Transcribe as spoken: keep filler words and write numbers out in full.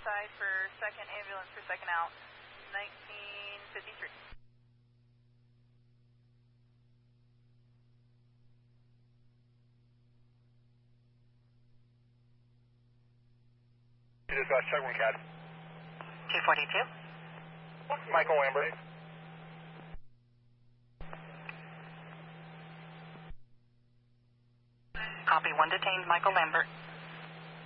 side for second ambulance for second out, nineteen fifty-three. Dispatch, check one C A D. two forty-two. Michael Lambert. Copy, one detained, Michael Lambert.